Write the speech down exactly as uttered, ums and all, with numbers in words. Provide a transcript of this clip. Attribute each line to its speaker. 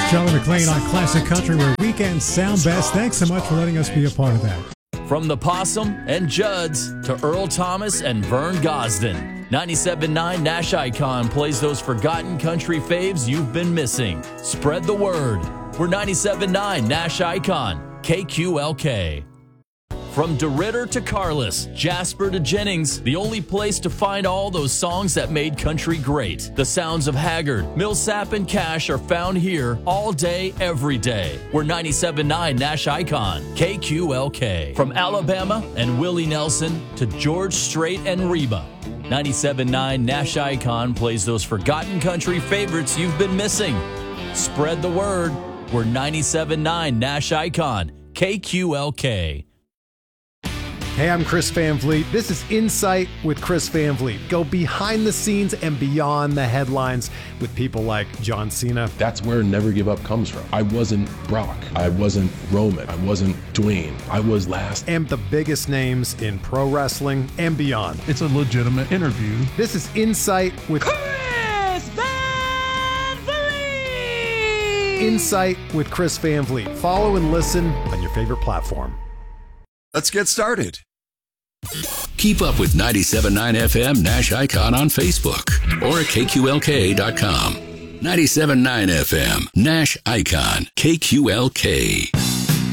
Speaker 1: Charlie McLean on Classic Country, where weekends sound best. Thanks so much for letting us be a part of that.
Speaker 2: From the Possum and Judds to Earl Thomas and Vern Gosden, ninety-seven point nine Nash Icon plays those forgotten country faves you've been missing. Spread the word. We're ninety-seven point nine Nash Icon, K Q L K. From DeRitter to Carless, Jasper to Jennings, the only place to find all those songs that made country great. The sounds of Haggard, Millsap, and Cash are found here all day, every day. We're ninety-seven point nine Nash Icon, K Q L K. From Alabama and Willie Nelson to George Strait and Reba, ninety-seven point nine Nash Icon plays those forgotten country favorites you've been missing. Spread the word. We're ninety-seven point nine Nash Icon, K Q L K.
Speaker 3: Hey, I'm Chris Van Vliet. This is Insight with Chris Van Vliet. Go behind the scenes and beyond the headlines with people like John Cena.
Speaker 4: That's where Never Give Up comes from. I wasn't Brock. I wasn't Roman. I wasn't Dwayne. I was last.
Speaker 3: And the biggest names in pro wrestling and beyond.
Speaker 5: It's a legitimate interview.
Speaker 3: This is Insight with
Speaker 6: Chris Van Vliet.
Speaker 3: Insight with Chris Van Vliet. Follow and listen on your favorite platform.
Speaker 7: Let's get started.
Speaker 8: Keep up with ninety-seven point nine F M Nash Icon on Facebook or at K Q L K dot com. ninety-seven point nine F M Nash Icon, K Q L K.